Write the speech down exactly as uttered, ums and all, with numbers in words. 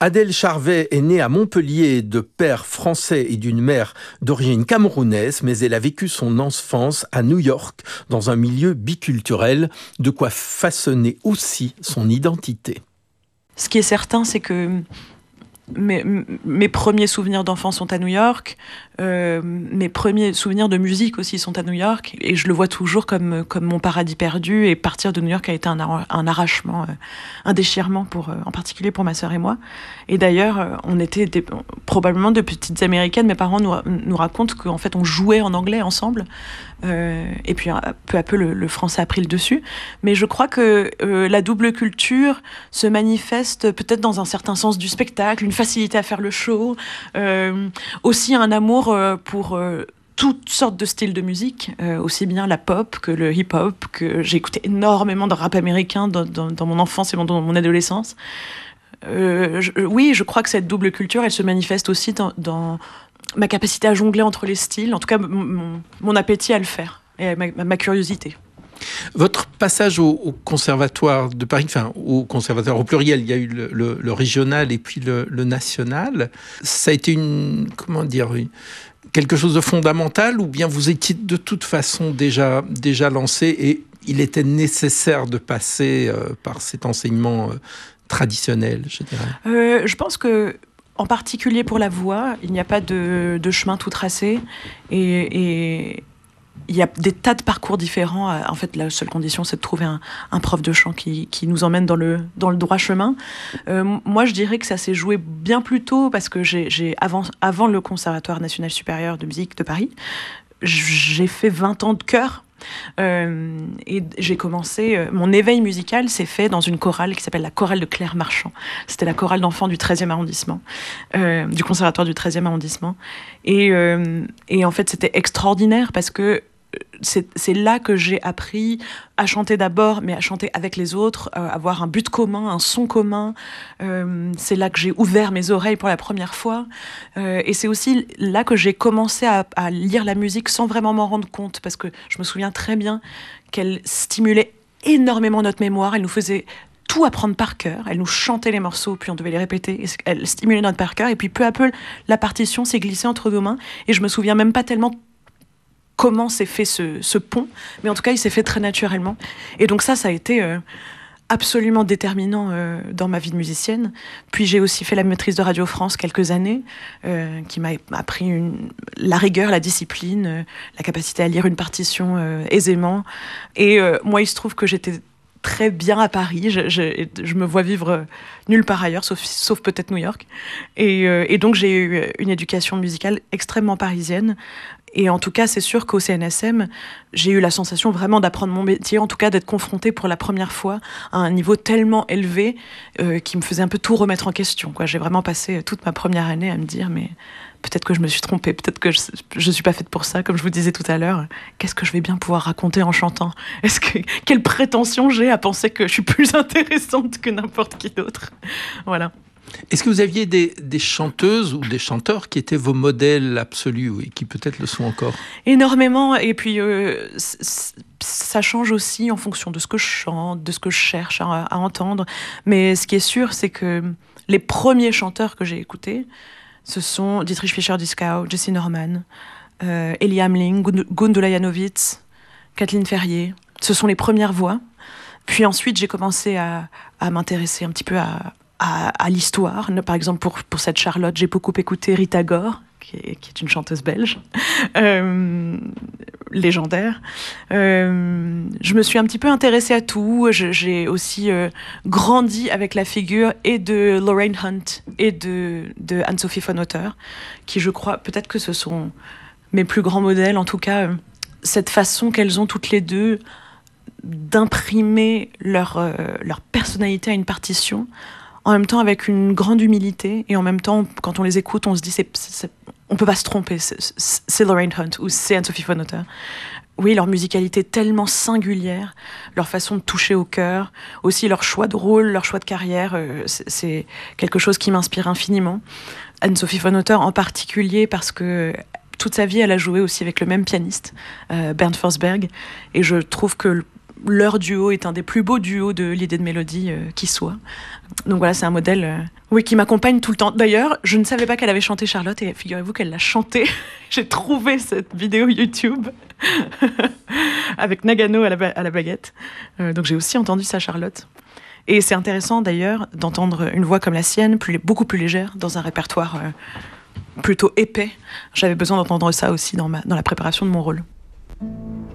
Adèle Charvet est née à Montpellier de père français et d'une mère d'origine camerounaise, mais elle a vécu son enfance à New York, dans un milieu biculturel, de quoi façonner aussi son identité. Ce qui est certain, c'est que mes, mes premiers souvenirs d'enfance sont à New York. Euh, mes premiers souvenirs de musique aussi sont à New York, et je le vois toujours comme, comme mon paradis perdu, et partir de New York a été un, un arrachement, euh, un déchirement, pour, euh, en particulier pour ma sœur et moi. Et d'ailleurs, euh, on était des, probablement de petites américaines. Mes parents nous, nous racontent qu'en fait on jouait en anglais ensemble, euh, et puis peu à peu le, le français a pris le dessus. Mais je crois que euh, la double culture se manifeste peut-être dans un certain sens du spectacle, une facilité à faire le show, euh, aussi un amour pour euh, toutes sortes de styles de musique, euh, aussi bien la pop que le hip-hop, que j'ai écouté énormément de rap américain dans, dans, dans mon enfance et dans mon adolescence. Euh, je, oui, je crois que cette double culture, elle se manifeste aussi dans, dans ma capacité à jongler entre les styles, en tout cas mon, mon appétit à le faire, et ma, ma curiosité. Votre passage au, au conservatoire de Paris, enfin au conservatoire au pluriel, il y a eu le, le, le régional et puis le, le national. Ça a été une, comment dire, une, quelque chose de fondamental, ou bien vous étiez de toute façon déjà, déjà lancé et il était nécessaire de passer euh, par cet enseignement euh, traditionnel, je dirais. Euh, je pense que, en particulier pour la voix, il n'y a pas de, de chemin tout tracé, et, et il y a des tas de parcours différents. En fait, la seule condition, c'est de trouver un, un prof de chant qui, qui nous emmène dans le, dans le droit chemin. Euh, moi, je dirais que ça s'est joué bien plus tôt, parce que j'ai, j'ai avant, avant le Conservatoire national supérieur de musique de Paris, j'ai fait vingt ans de chœur. Euh, et j'ai commencé, euh, mon éveil musical s'est fait dans une chorale qui s'appelle la chorale de Claire Marchand. C'était la chorale d'enfants du treizième arrondissement, euh, du conservatoire du treizième arrondissement. Et, euh, et en fait, c'était extraordinaire, parce que C'est, c'est là que j'ai appris à chanter d'abord, mais à chanter avec les autres, euh, avoir un but commun, un son commun. Euh, c'est là que j'ai ouvert mes oreilles pour la première fois. Euh, et c'est aussi là que j'ai commencé à, à lire la musique sans vraiment m'en rendre compte, parce que je me souviens très bien qu'elle stimulait énormément notre mémoire. Elle nous faisait tout apprendre par cœur. Elle nous chantait les morceaux, puis on devait les répéter. Elle stimulait notre par cœur. Et puis peu à peu, la partition s'est glissée entre nos mains. Et je me souviens même pas tellement comment s'est fait ce, ce pont, mais en tout cas, il s'est fait très naturellement. Et donc ça, ça a été euh, absolument déterminant euh, dans ma vie de musicienne. Puis j'ai aussi fait la maîtrise de Radio France quelques années, euh, qui m'a appris une, la rigueur, la discipline, euh, la capacité à lire une partition euh, aisément. Et euh, moi, il se trouve que j'étais très bien à Paris. Je, je, je me vois vivre nulle part ailleurs, sauf, sauf peut-être New York. Et, euh, et donc, j'ai eu une éducation musicale extrêmement parisienne. Et en tout cas, c'est sûr qu'au C N S M, j'ai eu la sensation vraiment d'apprendre mon métier, en tout cas d'être confrontée pour la première fois à un niveau tellement élevé euh, qui me faisait un peu tout remettre en question, quoi. J'ai vraiment passé toute ma première année à me dire, mais peut-être que je me suis trompée, peut-être que je ne suis pas faite pour ça, comme je vous disais tout à l'heure. Qu'est-ce que je vais bien pouvoir raconter en chantant ? Est-ce que, quelle prétention j'ai à penser que je suis plus intéressante que n'importe qui d'autre ? Voilà. Est-ce que vous aviez des, des chanteuses ou des chanteurs qui étaient vos modèles absolus et qui peut-être le sont encore ? Énormément, et puis euh, ça change aussi en fonction de ce que je chante, de ce que je cherche à, à entendre. Mais ce qui est sûr, c'est que les premiers chanteurs que j'ai écoutés, ce sont Dietrich Fischer-Dieskau, Jessye Norman, euh, Elie Hamling, Gundula Janowitz, Kathleen Ferrier. Ce sont les premières voix. Puis ensuite, j'ai commencé à, à m'intéresser un petit peu à... À, à l'histoire. Par exemple, pour, pour cette Charlotte, j'ai beaucoup écouté Rita Gore, qui est, qui est une chanteuse belge, euh, légendaire. Euh, je me suis un petit peu intéressée à tout. Je, j'ai aussi euh, grandi avec la figure et de Lorraine Hunt et de, de Anne-Sophie von Otter, qui, je crois, peut-être que ce sont mes plus grands modèles. En tout cas, euh, cette façon qu'elles ont toutes les deux d'imprimer leur, euh, leur personnalité à une partition, en même temps avec une grande humilité, et en même temps, quand on les écoute, on se dit, c'est, c'est, on peut pas se tromper, c'est, c'est Lorraine Hunt ou c'est Anne-Sophie von Otter. Oui, leur musicalité tellement singulière, leur façon de toucher au cœur, aussi leur choix de rôle, leur choix de carrière, euh, c'est, c'est quelque chose qui m'inspire infiniment. Anne-Sophie von Otter en particulier, parce que toute sa vie, elle a joué aussi avec le même pianiste, euh, Bernd Forsberg, et je trouve que leur duo est un des plus beaux duos de l'idée de mélodie euh, qui soit. Donc voilà, c'est un modèle euh, Oui, qui m'accompagne tout le temps. D'ailleurs, je ne savais pas qu'elle avait chanté Charlotte et figurez-vous qu'elle l'a chanté. J'ai trouvé cette vidéo YouTube avec Nagano à la, ba- à la baguette. Euh, donc j'ai aussi entendu ça Charlotte. Et c'est intéressant d'ailleurs d'entendre une voix comme la sienne, plus, beaucoup plus légère, dans un répertoire euh, plutôt épais. J'avais besoin d'entendre ça aussi dans, ma, dans la préparation de mon rôle.